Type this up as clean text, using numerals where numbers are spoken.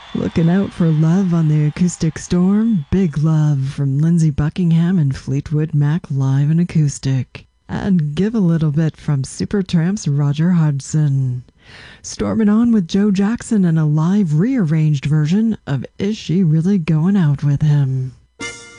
Looking out for love on the acoustic storm, Big Love from Lindsey Buckingham and Fleetwood Mac live and acoustic. And Give a Little Bit from Supertramp's Roger Hodgson. Storming on with Joe Jackson and a live rearranged version of Is She Really Going Out With Him?